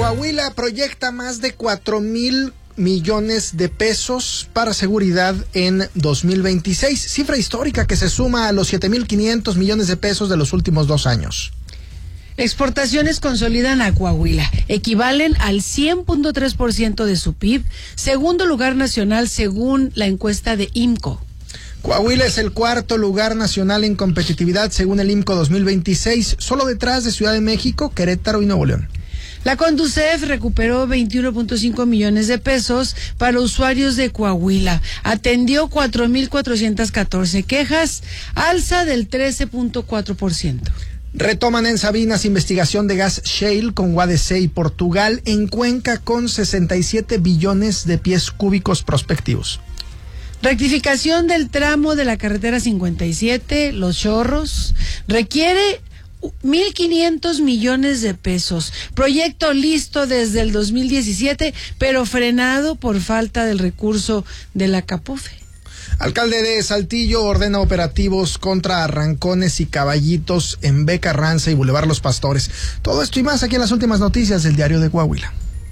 Coahuila proyecta más de 4,000 millones de pesos para seguridad en 2026, cifra histórica que se suma a los 7,500 millones de pesos de los últimos 2 años. Exportaciones consolidan a Coahuila, equivalen al 100.3% de su PIB, segundo lugar nacional según la encuesta de IMCO. Coahuila es el cuarto lugar nacional en competitividad según el IMCO 2026, solo detrás de Ciudad de México, Querétaro y Nuevo León. La Conducef recuperó 21.5 millones de pesos para usuarios de Coahuila. Atendió 4,414 quejas, alza del 13.4%. Retoman en Sabinas investigación de gas shale con UADC y Portugal en Cuenca con 67 billones de pies cúbicos prospectivos. Rectificación del tramo de la carretera 57, Los Chorros, requiere 1,500 millones de pesos. Proyecto listo desde el 2017, pero frenado por falta del recurso de la CAPOFE. Alcalde de Saltillo ordena operativos contra arrancones y caballitos en B. Carranza y Boulevard Los Pastores. Todo esto y más aquí en las últimas noticias del Diario de Coahuila.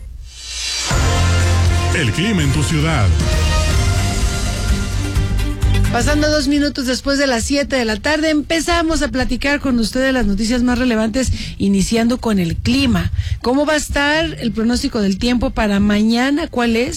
El clima en tu ciudad. Pasando 2 minutos después de las 7 de la tarde, empezamos a platicar con ustedes las noticias más relevantes, iniciando con el clima. ¿Cómo va a estar el pronóstico del tiempo para mañana? ¿Cuál es?